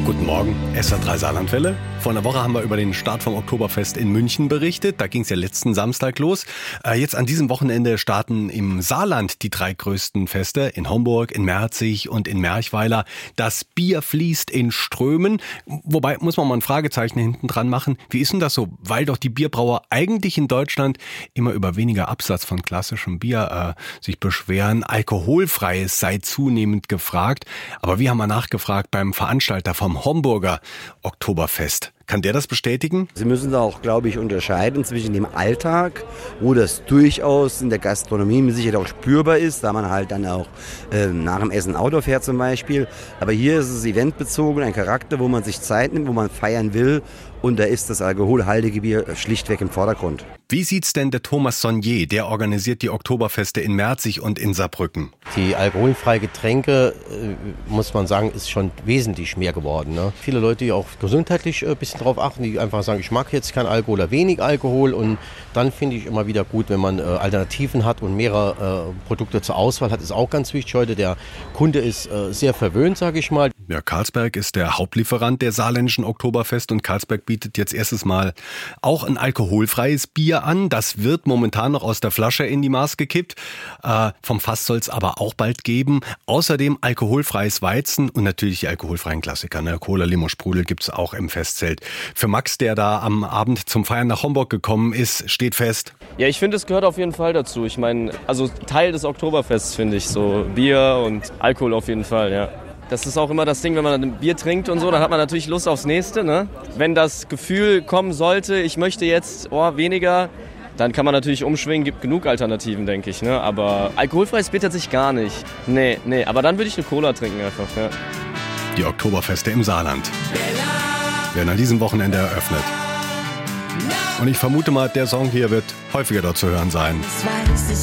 Guten Morgen, SR3 Saarlandwelle. Vor einer Woche haben wir über den Start vom Oktoberfest in München berichtet. Da ging es ja letzten Samstag los. Jetzt an diesem Wochenende starten im Saarland die 3 größten Feste. In Homburg, in Merzig und in Merchweiler. Das Bier fließt in Strömen. Wobei, muss man mal ein Fragezeichen hinten dran machen. Wie ist denn das so? Weil doch die Bierbrauer eigentlich in Deutschland immer über weniger Absatz von klassischem Bier sich beschweren. Alkoholfreies sei zunehmend gefragt. Aber wir haben mal nachgefragt beim Veranstalter vom Homburger Oktoberfest. Kann der das bestätigen? Sie müssen da auch, glaube ich, unterscheiden zwischen dem Alltag, wo das durchaus in der Gastronomie mit Sicherheit auch spürbar ist, da man halt dann auch nach dem Essen Auto fährt zum Beispiel. Aber hier ist es eventbezogen, ein Charakter, wo man sich Zeit nimmt, wo man feiern will. Und da ist das alkoholhaltige Bier schlichtweg im Vordergrund. Wie sieht's denn der Thomas Sonnier? Der organisiert die Oktoberfeste in Merzig und in Saarbrücken. Die alkoholfreien Getränke, muss man sagen, ist schon wesentlich mehr geworden. Ne? Viele Leute, die auch gesundheitlich ein bisschen drauf achten, die einfach sagen, ich mag jetzt kein Alkohol oder wenig Alkohol. Und dann finde ich immer wieder gut, wenn man Alternativen hat und mehrere Produkte zur Auswahl hat, ist auch ganz wichtig heute. Der Kunde ist sehr verwöhnt, sage ich mal. Ja, Carlsberg ist der Hauptlieferant der saarländischen Oktoberfest und Carlsberg bietet jetzt erstes Mal auch ein alkoholfreies Bier an. Das wird momentan noch aus der Flasche in die Maß gekippt. Vom Fass soll es aber auch bald geben. Außerdem alkoholfreies Weizen und natürlich die alkoholfreien Klassiker. Ne? Cola, Limo, Sprudel gibt's auch im Festzelt. Für Max, der da am Abend zum Feiern nach Homburg gekommen ist, steht fest. Ja, ich finde, es gehört auf jeden Fall dazu. Ich meine, also Teil des Oktoberfests finde ich so. Bier und Alkohol auf jeden Fall, ja. Das ist auch immer das Ding, wenn man ein Bier trinkt und so, dann hat man natürlich Lust aufs Nächste. Ne? Wenn das Gefühl kommen sollte, ich möchte jetzt weniger, dann kann man natürlich umschwingen, gibt genug Alternativen, denke ich. Ne? Aber alkoholfreies Bier tatsächlich gar nicht. Nee, aber dann würde ich eine Cola trinken einfach. Ja. Die Oktoberfeste im Saarland werden an diesem Wochenende eröffnet. Und ich vermute mal, der Song hier wird häufiger dort zu hören sein.